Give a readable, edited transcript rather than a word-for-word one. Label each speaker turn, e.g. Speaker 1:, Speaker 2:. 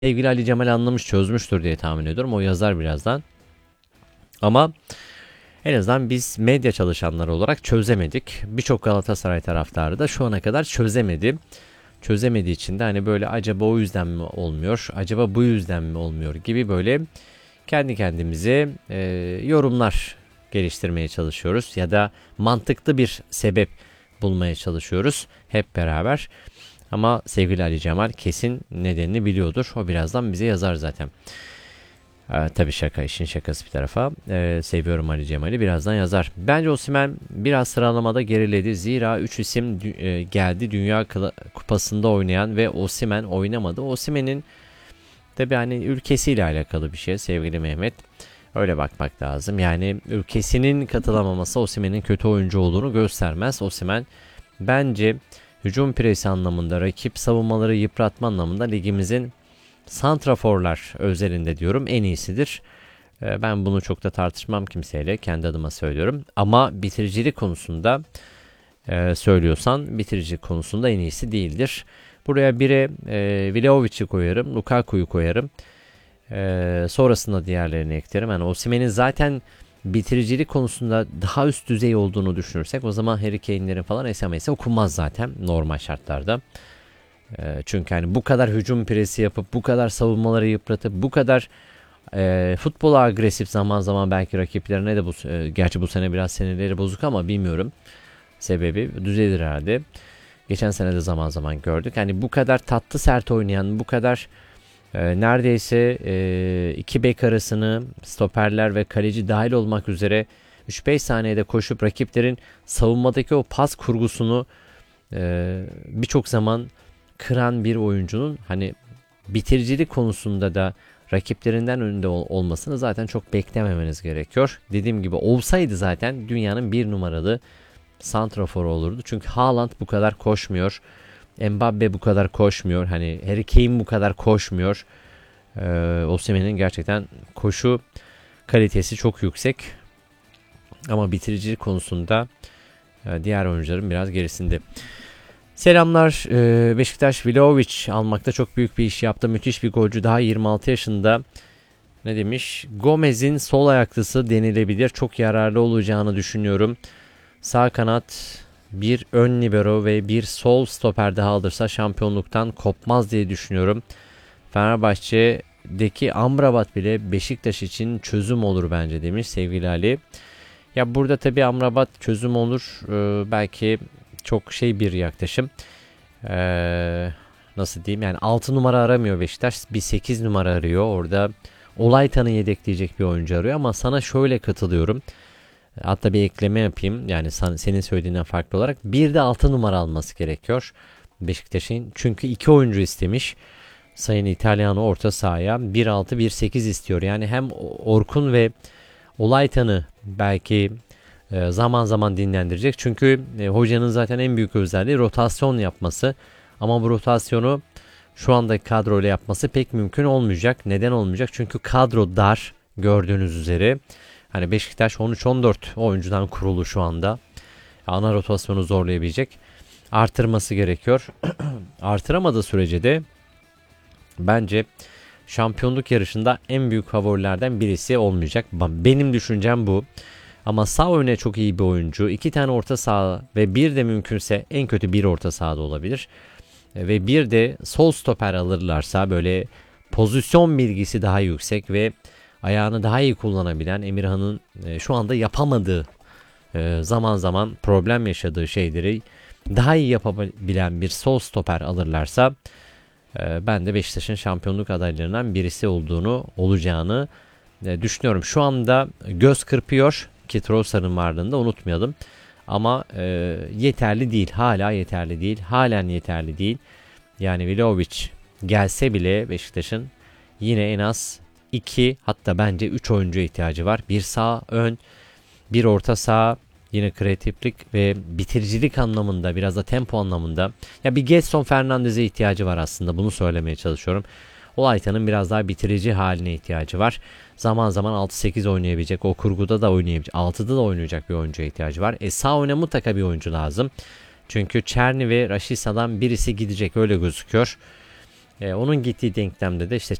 Speaker 1: Sevgili Ali Cemal anlamış, çözmüştür diye tahmin ediyorum. O yazar birazdan. Ama en azından biz medya çalışanları olarak çözemedik. Birçok Galatasaray taraftarı da şu ana kadar çözemedi. Çözemediği için de hani böyle acaba o yüzden mi olmuyor, acaba bu yüzden mi olmuyor gibi böyle kendi kendimize yorumlar geliştirmeye çalışıyoruz. Ya da mantıklı bir sebep bulmaya çalışıyoruz hep beraber. Ama sevgili Ali Cemal kesin nedenini biliyordur. O birazdan bize yazar zaten. Tabii şaka, işin şakası bir tarafa. Seviyorum Ali Cemal'i, birazdan yazar. Bence Osimhen biraz sıralamada geriledi. Zira 3 isim geldi Dünya Kupası'nda oynayan ve Osimhen oynamadı. Osimhen'in tabii hani ülkesiyle alakalı bir şey sevgili Mehmet. Öyle bakmak lazım. Yani ülkesinin katılamaması Osimhen'in kötü oyuncu olduğunu göstermez. Osimhen bence hücum presi anlamında, rakip savunmaları yıpratma anlamında ligimizin santraforlar özelinde diyorum en iyisidir. Ben bunu çok da tartışmam kimseyle, kendi adıma söylüyorum. Ama bitiricilik konusunda söylüyorsan bitiricilik konusunda en iyisi değildir. Buraya bire Vlahovic'i koyarım, Lukaku'yu koyarım. Sonrasında diğerlerini eklerim. Yani Osimhen'in zaten bitiricilik konusunda daha üst düzey olduğunu düşünürsek o zaman Harry Kane'lerin falan SMS'i okunmaz zaten normal şartlarda. Çünkü hani bu kadar hücum presi yapıp bu kadar savunmaları yıpratıp bu kadar futbola agresif, zaman zaman belki rakiplerine de gerçi bu sene biraz seneleri bozuk ama bilmiyorum sebebi, düzelir herhalde. Geçen sene de zaman zaman gördük. Hani bu kadar tatlı sert oynayan, bu kadar neredeyse iki bek arasını stoperler ve kaleci dahil olmak üzere 3-5 saniyede koşup rakiplerin savunmadaki o pas kurgusunu birçok zaman kıran bir oyuncunun hani bitiricilik konusunda da rakiplerinden önünde olmasını zaten çok beklememeniz gerekiyor. Dediğim gibi olsaydı zaten dünyanın bir numaralı santraforu olurdu. Çünkü Haaland bu kadar koşmuyor. Mbappe bu kadar koşmuyor. Hani Harry Kane bu kadar koşmuyor. Osimhen'in gerçekten koşu kalitesi çok yüksek. Ama bitiricilik konusunda diğer oyuncuların biraz gerisinde. Selamlar. Beşiktaş Vlahovic almakta çok büyük bir iş yaptı. Müthiş bir golcü, daha 26 yaşında. Ne demiş? Gomez'in sol ayaklısı denilebilir. Çok yararlı olacağını düşünüyorum. Sağ kanat, bir ön libero ve bir sol stoper daha alırsa şampiyonluktan kopmaz diye düşünüyorum. Fenerbahçe'deki Amrabat bile Beşiktaş için çözüm olur bence demiş sevgili Ali. Ya burada tabii Amrabat çözüm olur. Belki çok bir yaklaşım. Nasıl diyeyim, yani 6 numara aramıyor Beşiktaş, bir 8 numara arıyor. Orada Olaytan'ı yedekleyecek bir oyuncu arıyor ama sana şöyle katılıyorum. Hatta bir ekleme yapayım, yani senin söylediğinden farklı olarak bir de 6 numara alması gerekiyor Beşiktaş'ın. Çünkü 2 oyuncu istemiş Sayın İtalyanı orta sahaya, 1-6 1-8 istiyor. Yani hem Orkun ve Olaytan'ı belki zaman zaman dinlendirecek. Çünkü hocanın zaten en büyük özelliği rotasyon yapması. Ama bu rotasyonu şu andaki kadroyla yapması pek mümkün olmayacak. Neden olmayacak? Çünkü kadro dar, gördüğünüz üzere. Hani Beşiktaş 13-14 oyuncudan kurulu şu anda. Ana rotasyonu zorlayabilecek. Artırması gerekiyor. Artıramadığı sürece de bence şampiyonluk yarışında en büyük favorilerden birisi olmayacak. Benim düşüncem bu. Ama sağ öne çok iyi bir oyuncu. 2 tane orta saha ve bir de mümkünse en kötü bir orta sahada olabilir. Ve bir de sol stoper alırlarsa böyle pozisyon bilgisi daha yüksek ve ayağını daha iyi kullanabilen, Emirhan'ın şu anda yapamadığı, zaman zaman problem yaşadığı şeyleri daha iyi yapabilen bir sol stoper alırlarsa ben de Beşiktaş'ın şampiyonluk adaylarından birisi olacağını düşünüyorum. Şu anda göz kırpıyor ki Trossard'ın varlığını da unutmayalım. Ama yeterli değil. Hala yeterli değil. Halen yeterli değil. Yani Vlahovic gelse bile Beşiktaş'ın yine en az 2, hatta bence 3 oyuncuya ihtiyacı var. Bir sağ ön, bir orta saha, yine kreatiflik ve bitiricilik anlamında, biraz da tempo anlamında. Ya bir Gedson Fernandez'e ihtiyacı var aslında, bunu söylemeye çalışıyorum. Olaytan'ın biraz daha bitirici haline ihtiyacı var. Zaman zaman 6-8 oynayabilecek, o kurguda da oynayabilecek, 6'da da oynayacak bir oyuncuya ihtiyacı var. Sağ öne mutlaka bir oyuncu lazım. Çünkü Çerni ve Raşisa'dan birisi gidecek, öyle gözüküyor. Onun gittiği denklemde de işte